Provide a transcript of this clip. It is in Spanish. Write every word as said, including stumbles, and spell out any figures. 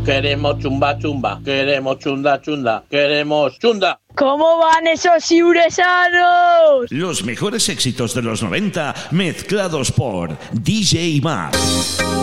Queremos chumba chumba, queremos chunda chunda, queremos chunda. ¿Cómo van esos siuresanos? Los mejores éxitos de los noventa mezclados por D J Max.